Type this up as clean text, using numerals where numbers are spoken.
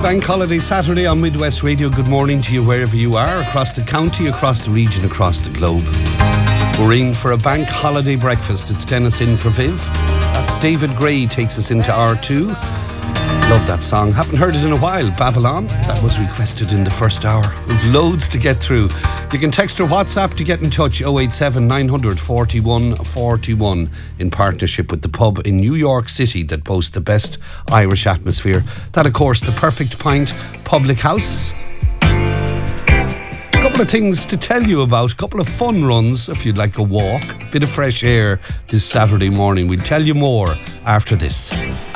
Bank Holiday Saturday on Midwest Radio. Good morning to you wherever you are, across the county, across the region, across the globe. We're in for a bank holiday breakfast. It's Dennis in for Viv. That's David Gray takes us into R2. Love that song. Haven't heard it in a while. Babylon. That was requested in the first hour. We've loads to get through. You can text or WhatsApp to get in touch. 087 900 41 41 in partnership with the pub in New York City that boasts the best Irish atmosphere. That, of course, the Perfect Pint Public House. A couple of things to tell you about. A couple of fun runs if you'd like a walk. Bit of fresh air this Saturday morning. We'll tell you more after this.